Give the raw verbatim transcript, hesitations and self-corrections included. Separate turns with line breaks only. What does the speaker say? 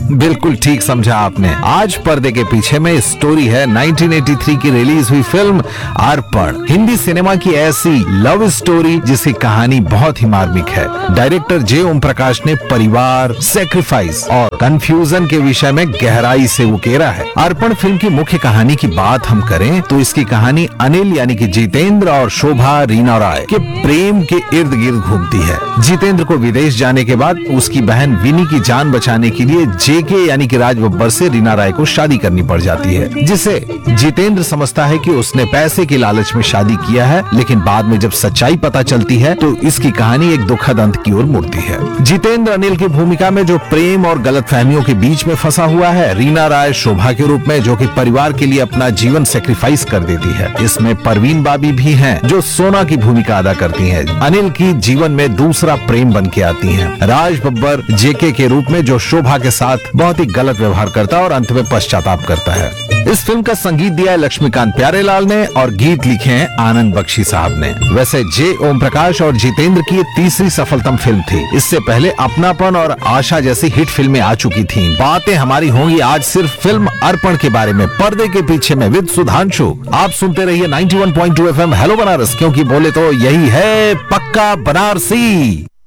बिल्कुल ठीक समझा आपने। आज पर्दे के पीछे में स्टोरी है नाइनटीन एटी थ्री की रिलीज हुई फिल्म अर्पण, हिंदी सिनेमा की ऐसी लव स्टोरी जिसकी कहानी बहुत ही मार्मिक है। डायरेक्टर जे ओम प्रकाश ने परिवार, सेक्रीफाइस और कंफ्यूजन के विषय में गहराई से उकेरा है। अर्पण फिल्म की मुख्य कहानी की बात हम करें तो इसकी कहानी अनिल यानी कि जितेंद्र और शोभा रीना राय के प्रेम के इर्द गिर्द घूमती है। जितेंद्र को विदेश जाने के बाद उसकी बहन विनी की जान बचाने के लिए जेके यानी कि राज बब्बर से रीना राय को शादी करनी पड़ जाती है, जिसे जितेंद्र समझता है कि उसने पैसे के लालच में शादी किया है। लेकिन बाद में जब सच्चाई पता चलती है तो इसकी कहानी एक दुखद अंत की ओर मुड़ती है। जितेंद्र अनिल की भूमिका में जो प्रेम और गलतफहमियों के बीच में फंसा हुआ है, रीना राय शोभा के रूप में जो कि परिवार के लिए अपना जीवन सेक्रीफाइस कर देती है। इसमें परवीन बाबी भी हैं जो सोना की भूमिका अदा करती हैं। अनिल की जीवन में दूसरा प्रेम बन के आती हैं। राज बब्बर जेके के रूप में जो शोभा के साथ बहुत ही गलत व्यवहार करता है और अंत में पश्चाताप करता है। इस फिल्म का संगीत दिया है लक्ष्मीकांत प्यारेलाल ने और गीत लिखे हैं आनंद बख्शी साहब ने। वैसे जे ओम प्रकाश और जितेंद्र की तीसरी सफलतम फिल्म थी। इससे पहले अपनापन और आशा जैसी हिट फिल्में आ चुकी थीं। बातें हमारी होंगी आज सिर्फ फिल्म अर्पण के बारे में, पर्दे के पीछे में विद सुधांशु। आप सुनते रहिए ninety one point two F M hello Banaras, क्योंकि बोले तो यही है पक्का बनारसी।